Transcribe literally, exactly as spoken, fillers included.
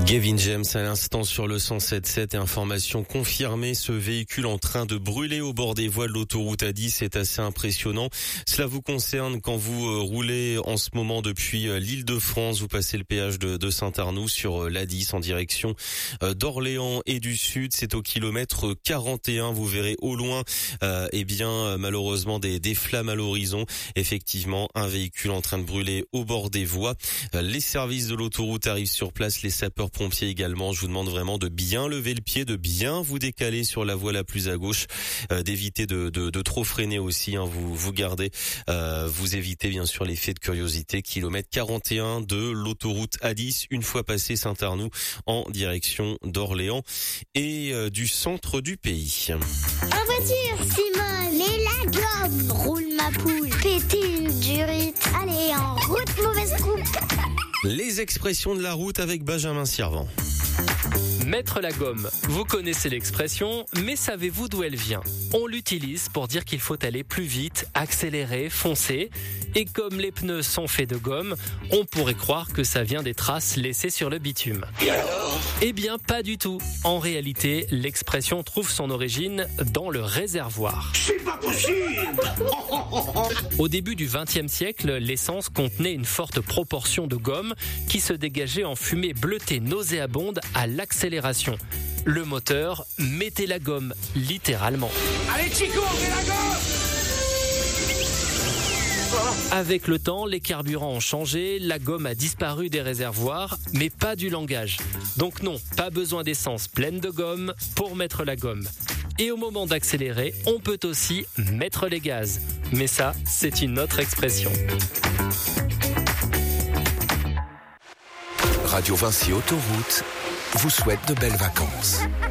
Gavin James à l'instant sur le cent sept sept et information confirmée, ce véhicule en train de brûler au bord des voies de l'autoroute A dix est assez impressionnant. Cela vous concerne quand vous roulez en ce moment depuis l'Île-de-France, vous passez le péage de, de Saint-Arnoux sur l'A dix en direction d'Orléans et du Sud, c'est au kilomètre quarante et un, vous verrez au loin euh, eh bien malheureusement des, des flammes à l'horizon, effectivement un véhicule en train de brûler au bord des voies. Les services de l'autoroute arrivent sur place, les sapeurs pompiers également. Je vous demande vraiment de bien lever le pied, de bien vous décaler sur la voie la plus à gauche, euh, d'éviter de, de, de trop freiner aussi. Hein, vous vous gardez, euh, vous évitez bien sûr l'effet de curiosité. Kilomètre quarante et un de l'autoroute A dix, une fois passé Saint-Arnoux en direction d'Orléans et euh, du centre du pays. En voiture, Simone, et la gomme, roule ma poule, péter une durite, allez en route, mauvaise coupe. Les expressions de la route avec Benjamin Sirvent. Mettre la gomme. Vous connaissez l'expression, mais savez-vous d'où elle vient ? On l'utilise pour dire qu'il faut aller plus vite, accélérer, foncer. Et comme les pneus sont faits de gomme, on pourrait croire que ça vient des traces laissées sur le bitume. Et alors ? Eh bien, pas du tout. En réalité, l'expression trouve son origine dans le réservoir. C'est pas possible ! Au début du vingtième siècle, l'essence contenait une forte proportion de gomme qui se dégageait en fumée bleutée nauséabonde à l'accélération. Le moteur mettait la gomme, littéralement. Allez Chico, mets la gomme ! Avec le temps, les carburants ont changé, la gomme a disparu des réservoirs, mais pas du langage. Donc non, pas besoin d'essence pleine de gomme pour mettre la gomme. Et au moment d'accélérer, on peut aussi mettre les gaz. Mais ça, c'est une autre expression. Radio Vinci Autoroute vous souhaite de belles vacances.